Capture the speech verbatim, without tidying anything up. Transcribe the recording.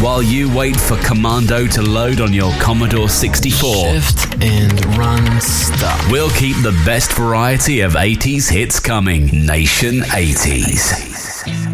while you wait for Commando to load on your Commodore sixty-four. Shift and run stop. We'll keep the best variety of eighties hits coming. Nation eighties.